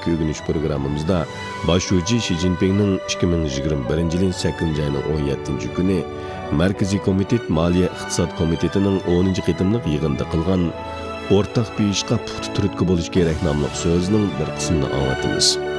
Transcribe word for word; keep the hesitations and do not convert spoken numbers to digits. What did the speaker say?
Bugünkü ögünüş programımızda başçı Xi Jinping'nin ikki ming yigirma birinchi yilın sakkizinchi ayının o'n yettinchi günü Markaziy Komitet Maliya İqtisad Komitetining o'ninchi qitimliq yig'inida qilgan o'rtaq buyishqa puxta turtki bo'lish kerak nomli so'zining bir qismini anglatamiz.